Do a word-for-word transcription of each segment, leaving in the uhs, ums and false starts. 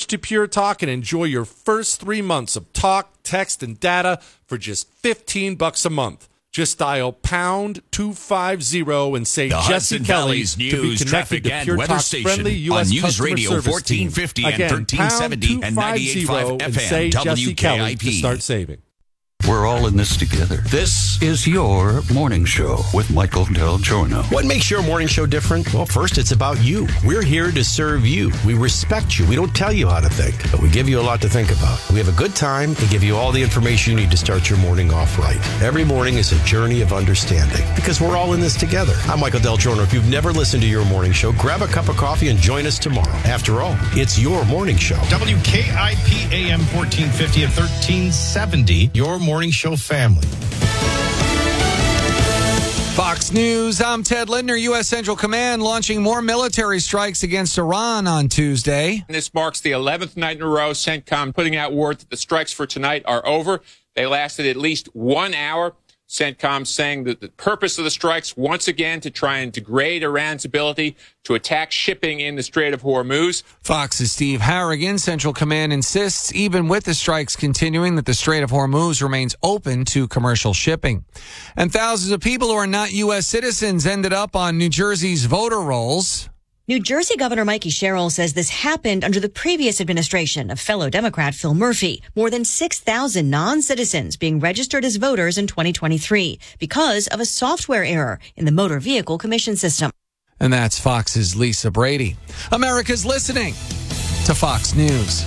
Switch to Pure Talk and enjoy your first three months of talk, text, and data for just fifteen bucks a month. Just dial pound two fifty and say the Jesse Hudson Kelly Valley's to be news, connected traffic, to and Pure weather Talk's station friendly U S on News customer Radio service fourteen team. fifty and Again, thirteen seventy and ninety-eight point five and F M, say Jesse Kelly W K I P. to start saving. We're all in this together. This is your morning show with Michael Del Giorno. What makes your morning show different? Well, first, it's about you. We're here to serve you. We respect you. We don't tell you how to think, but we give you a lot to think about. We have a good time and give you all the information you need to start your morning off right. Every morning is a journey of understanding because we're all in this together. I'm Michael Del Giorno. If you've never listened to your morning show, grab a cup of coffee and join us tomorrow. After all, it's your morning show. W K I P A M fourteen fifty and thirteen seventy, your morning show family. Fox News, I'm Ted Lindner. U S. Central Command launching more military strikes against Iran on Tuesday. This marks the eleventh night in a row CENTCOM putting out word that the strikes for tonight are over. They lasted at least one hour. CENTCOM saying that the purpose of the strikes, once again, to try and degrade Iran's ability to attack shipping in the Strait of Hormuz. Fox's Steve Harrigan. Central Command insists, even with the strikes continuing, that the Strait of Hormuz remains open to commercial shipping. And thousands of people who are not U S citizens ended up on New Jersey's voter rolls. New Jersey Governor Mikey Sherrill says this happened under the previous administration of fellow Democrat Phil Murphy. More than six thousand non-citizens being registered as voters in twenty twenty-three because of a software error in the Motor Vehicle Commission system. And that's Fox's Lisa Brady. America's listening to Fox News.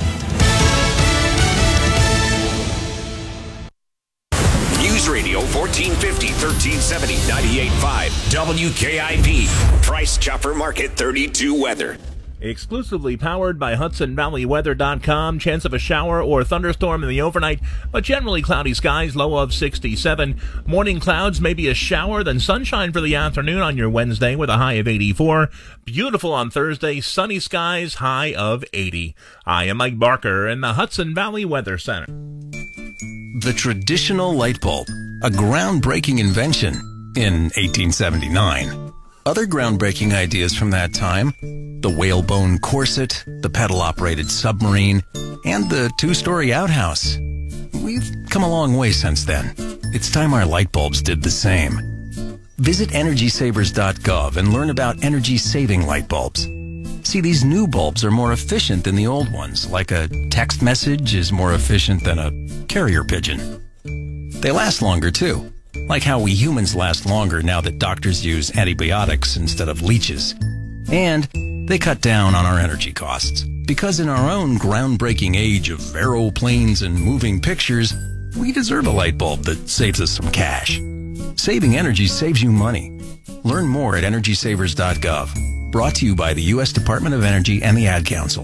News Radio fourteen fifty, thirteen seventy, ninety-eight point five W K I P. Price Chopper Market thirty-two weather. Exclusively powered by Hudson Valley Weather dot com. Chance of a shower or thunderstorm in the overnight, but generally cloudy skies, low of sixty-seven. Morning clouds, maybe a shower, then sunshine for the afternoon on your Wednesday with a high of eighty-four. Beautiful on Thursday, sunny skies, high of eighty. I am Mike Barker in the Hudson Valley Weather Center. The traditional light bulb, a groundbreaking invention in eighteen seventy-nine. Other groundbreaking ideas from that time, the whalebone corset, the pedal-operated submarine, and the two-story outhouse. We've come a long way since then. It's time our light bulbs did the same. Visit energy savers dot gov and learn about energy-saving light bulbs. See, these new bulbs are more efficient than the old ones, like a text message is more efficient than a carrier pigeon. They last longer, too, like how we humans last longer now that doctors use antibiotics instead of leeches. And they cut down on our energy costs, because in our own groundbreaking age of aeroplanes and moving pictures, we deserve a light bulb that saves us some cash. Saving energy saves you money. Learn more at energy savers dot gov. Brought to you by the U S Department of Energy and the Ad Council.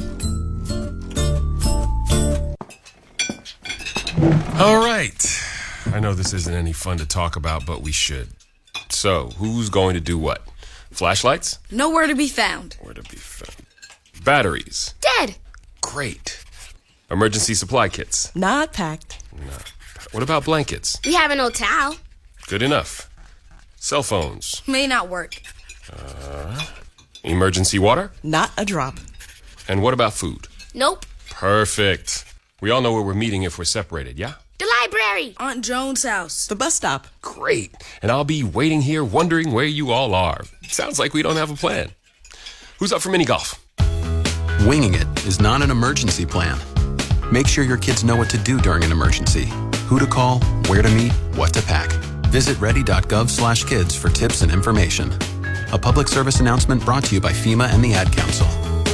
All right. I know this isn't any fun to talk about, but we should. So, who's going to do what? Flashlights? Nowhere to be found. Where to be found? Batteries? Dead. Great. Emergency supply kits? Not packed. Not. What about blankets? We have an old towel. Good enough. Cell phones? May not work. Uh, emergency water? Not a drop. And what about food? Nope. Perfect. We all know where we're meeting if we're separated, yeah? The library. Aunt Joan's house. The bus stop. Great. And I'll be waiting here wondering where you all are. Sounds like we don't have a plan. Who's up for mini golf? Winging it is not an emergency plan. Make sure your kids know what to do during an emergency. Who to call, where to meet, what to pack. Visit ready dot gov slash kids for tips and information. A public service announcement brought to you by FEMA and the Ad Council.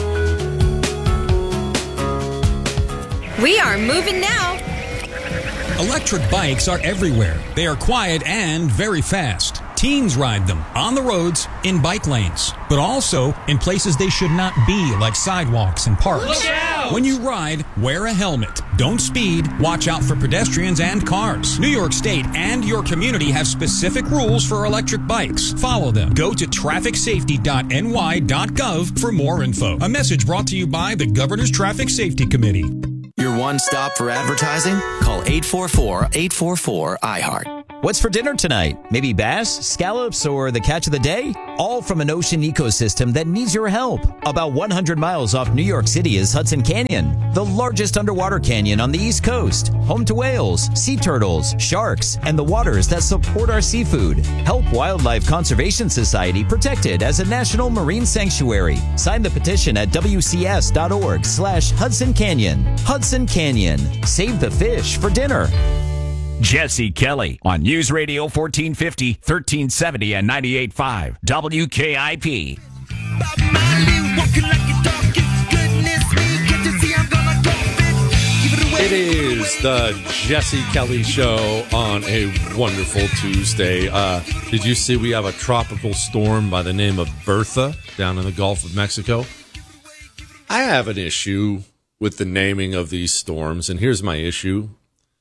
We are moving now. Electric bikes are everywhere. They are quiet and very fast. Teens ride them on the roads, in bike lanes, but also in places they should not be, like sidewalks and parks. Look out! When you ride, wear a helmet. Don't speed. Watch out for pedestrians and cars. New York State and your community have specific rules for electric bikes. Follow them. Go to traffic safety dot N Y dot gov for more info. A message brought to you by the Governor's Traffic Safety Committee. Your one stop for advertising? Call eight four four, eight four four, I heart. What's for dinner tonight? Maybe bass, scallops, or the catch of the day? All from an ocean ecosystem that needs your help. About one hundred miles off New York City is Hudson Canyon, the largest underwater canyon on the East Coast. Home to whales, sea turtles, sharks, and the waters that support our seafood. Help Wildlife Conservation Society protect it as a national marine sanctuary. Sign the petition at wcs.org slash Hudson Canyon. Hudson Canyon. Save the fish for dinner. Jesse Kelly on News Radio fourteen fifty, thirteen seventy, and ninety-eight point five W K I P. It is the Jesse Kelly Show on a wonderful Tuesday. Uh, did you see we have a tropical storm by the name of Bertha down in the Gulf of Mexico? I have an issue with the naming of these storms, and here's my issue.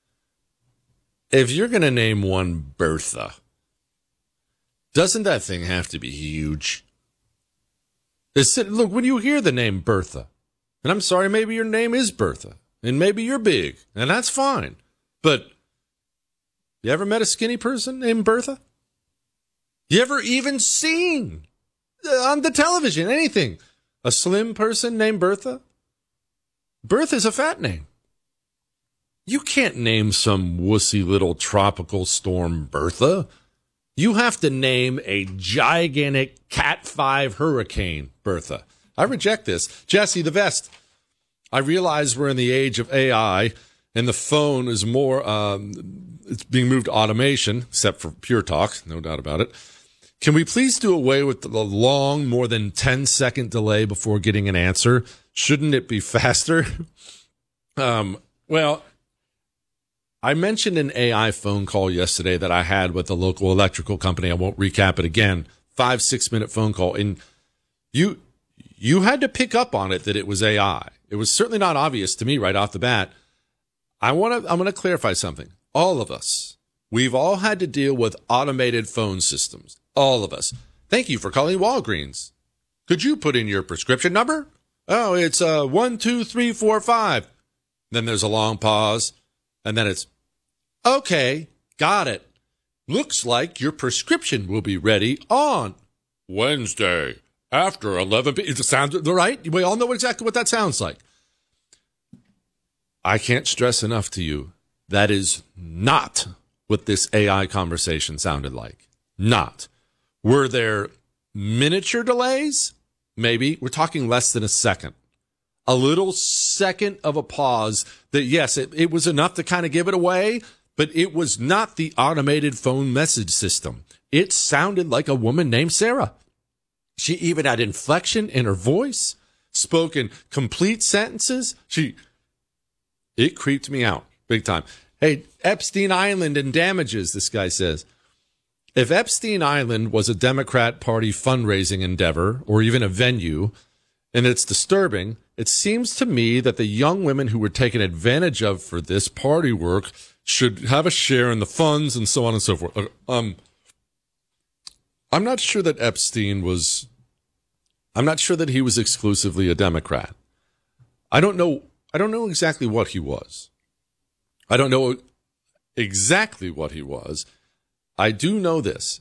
If you're going to name one Bertha, doesn't that thing have to be huge? It's, look, when you hear the name Bertha, and I'm sorry, maybe your name is Bertha, and maybe you're big, and that's fine. But you ever met a skinny person named Bertha? You ever even seen on the television anything a slim person named Bertha? Bertha's a fat name. You can't name some wussy little tropical storm Bertha. You have to name a gigantic Cat five hurricane Bertha. I reject this. Jesse, the best. I realize we're in the age of A I, and the phone is more, um, it's being moved to automation, except for Pure Talk, no doubt about it. Can we please do away with the long, more than ten second delay before getting an answer? Shouldn't it be faster? um, well... I mentioned an A I phone call yesterday that I had with a local electrical company. I won't recap it again. Five, six minute phone call. And you, you had to pick up on it that it was A I. It was certainly not obvious to me right off the bat. I want to, I'm going to clarify something. All of us, we've all had to deal with automated phone systems. All of us. Thank you for calling Walgreens. Could you put in your prescription number? Oh, it's uh, one, two, three, four, five. Then there's a long pause. And then it's, okay, got it. Looks like your prescription will be ready on Wednesday after eleven p.m. It sounds right. We all know exactly what that sounds like. I can't stress enough to you, that is not what this A I conversation sounded like. Not. Were there miniature delays? Maybe. We're talking less than a second. A little second of a pause that, yes, it, it was enough to kind of give it away, but it was not the automated phone message system. It sounded like a woman named Sarah. She even had inflection in her voice, spoke in complete sentences. She, it creeped me out big time. Hey, Epstein Island and damages, this guy says. If Epstein Island was a Democrat Party fundraising endeavor or even a venue, and it's disturbing, it seems to me that the young women who were taken advantage of for this party work should have a share in the funds and so on and so forth. Um, I'm not sure that Epstein was, I'm not sure that he was exclusively a Democrat. I don't know, I don't know exactly what he was. I don't know exactly what he was. I do know this.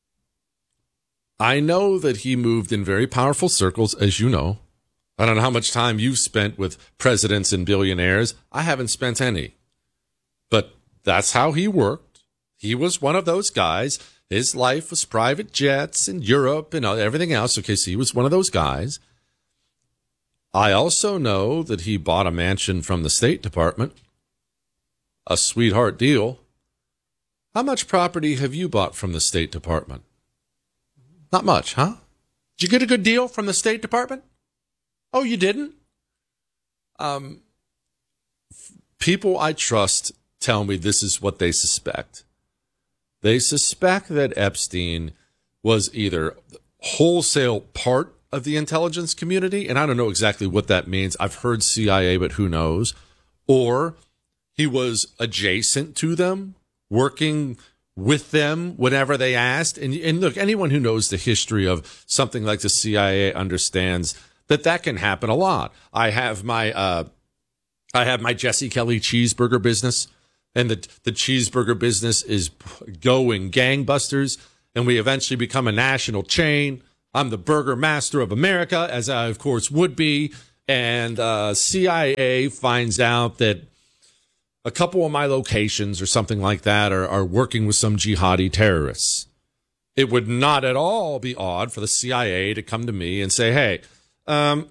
I know that he moved in very powerful circles, as you know. I don't know how much time you've spent with presidents and billionaires. I haven't spent any. But that's how he worked. He was one of those guys. His life was private jets in Europe and everything else. Okay, so he was one of those guys. I also know that he bought a mansion from the State Department. A sweetheart deal. How much property have you bought from the State Department? Not much, huh? Did you get a good deal from the State Department? Oh, you didn't? Um, people I trust tell me this is what they suspect. They suspect that Epstein was either wholesale part of the intelligence community, and I don't know exactly what that means. I've heard C I A, but who knows? Or he was adjacent to them, working with them whenever they asked. And, and look, anyone who knows the history of something like the C I A understands that that can happen a lot. I have my uh, I have my Jesse Kelly cheeseburger business, and the the cheeseburger business is going gangbusters, and we eventually become a national chain. I'm the burger master of America, as I, of course, would be. And uh, C I A finds out that a couple of my locations or something like that are, are working with some jihadi terrorists. It would not at all be odd for the C I A to come to me and say, hey, um,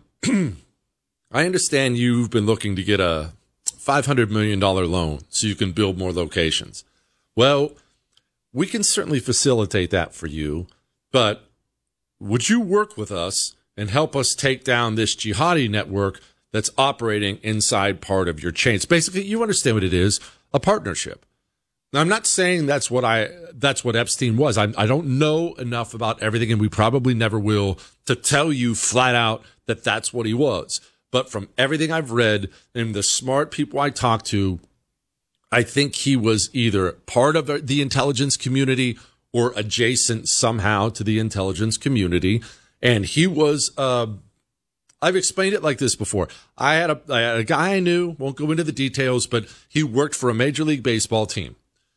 I understand you've been looking to get a five hundred million dollars loan so you can build more locations. Well, we can certainly facilitate that for you, but would you work with us and help us take down this jihadi network that's operating inside part of your chain? It's basically, you understand what it is, a partnership. Now, I'm not saying that's what I that's what Epstein was. I, I don't know enough about everything, and we probably never will, to tell you flat out that that's what he was. But from everything I've read and the smart people I talked to, I think he was either part of the intelligence community or adjacent somehow to the intelligence community. And he was, uh, I've explained it like this before. I had, a, I had a guy I knew, won't go into the details, but he worked for a Major League Baseball team.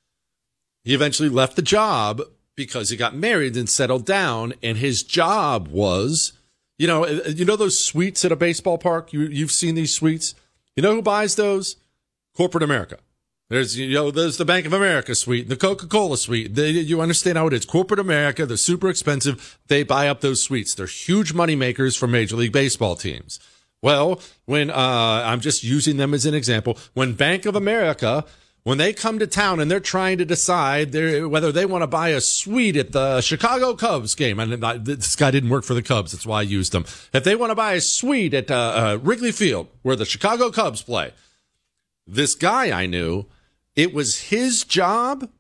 He eventually left the job because he got married and settled down. And his job was, you know, you know those suites at a baseball park? You, you've seen these suites. You know who buys those? Corporate America. There's, you know, there's the Bank of America suite, the Coca-Cola suite. They, you understand how it is. Corporate America, they're super expensive. They buy up those suites. They're huge money makers for Major League Baseball teams. Well, when, uh, I'm just using them as an example, when Bank of America, when they come to town and they're trying to decide whether they want to buy a suite at the Chicago Cubs game, and this guy didn't work for the Cubs, that's why I used them. If they want to buy a suite at uh, uh, Wrigley Field, where the Chicago Cubs play, this guy I knew, it was his job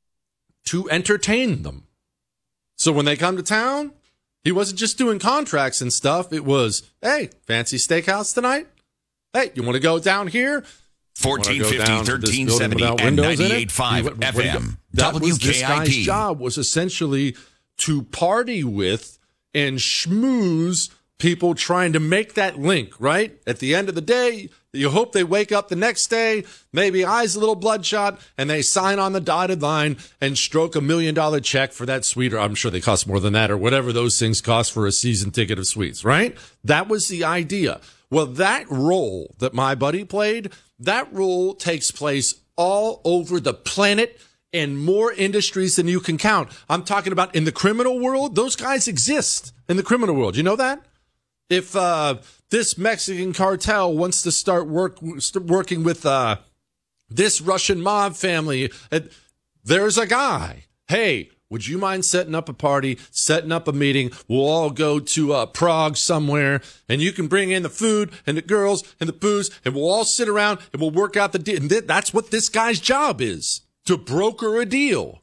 to entertain them. So when they come to town, he wasn't just doing contracts and stuff. It was, hey, fancy steakhouse tonight? Hey, you want to go down here? fourteen fifty, thirteen seventy, and ninety-eight point five F M. That was this W K I P. guy's job, was essentially to party with and schmooze people trying to make that link, right? At the end of the day, you hope they wake up the next day, maybe eyes a little bloodshot, and they sign on the dotted line and stroke a million dollar check for that suite, or I'm sure they cost more than that, or whatever those things cost for a season ticket of suites, right? That was the idea. Well, that role that my buddy played, that role takes place all over the planet in more industries than you can count. I'm talking about in the criminal world. Those guys exist in the criminal world. You know that? If uh, this Mexican cartel wants to start work start working with uh, this Russian mob family, uh, there's a guy. Hey, would you mind setting up a party, setting up a meeting? We'll all go to uh, Prague somewhere, and you can bring in the food and the girls and the booze, and we'll all sit around and we'll work out the deal. And th- that's what this guy's job is, to broker a deal.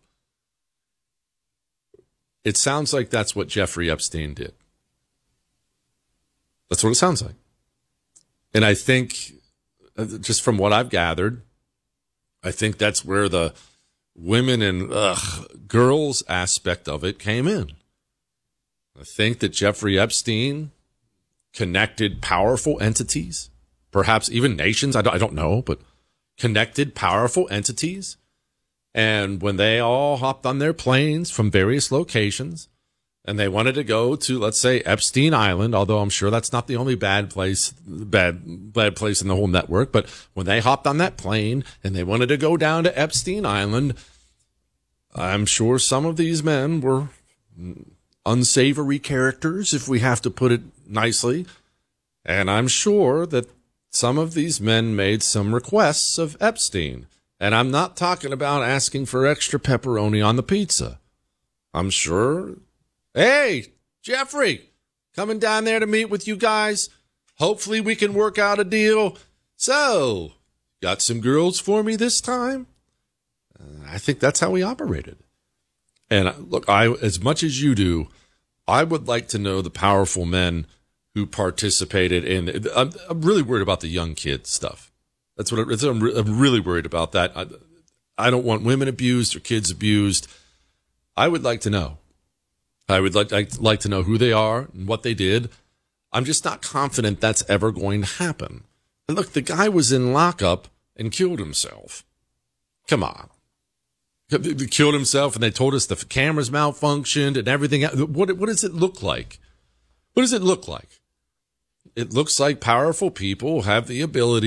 It sounds like that's what Jeffrey Epstein did. That's what it sounds like. And I think, just from what I've gathered, I think that's where the women and ugh, girls aspect of it came in. I think that Jeffrey Epstein connected powerful entities, perhaps even nations, I don't, I don't know, but connected powerful entities. And when they all hopped on their planes from various locations, and they wanted to go to, let's say, Epstein Island, although I'm sure that's not the only bad place, bad, bad place in the whole network. But when they hopped on that plane and they wanted to go down to Epstein Island, I'm sure some of these men were unsavory characters, if we have to put it nicely. And I'm sure that some of these men made some requests of Epstein. And I'm not talking about asking for extra pepperoni on the pizza. I'm sure... Hey, Jeffrey, coming down there to meet with you guys. Hopefully we can work out a deal. So, got some girls for me this time? Uh, I think that's how we operated. And look, I, as much as you do, I would like to know the powerful men who participated in. I'm, I'm really worried about the young kid stuff. That's what it, I'm, I'm really worried about that. I, I don't want women abused or kids abused. I would like to know. I would like, I'd like to know who they are and what they did. I'm just not confident that's ever going to happen. And look, the guy was in lockup and killed himself. Come on. He killed himself, and they told us the cameras malfunctioned and everything. What, what does it look like? What does it look like? It looks like powerful people have the ability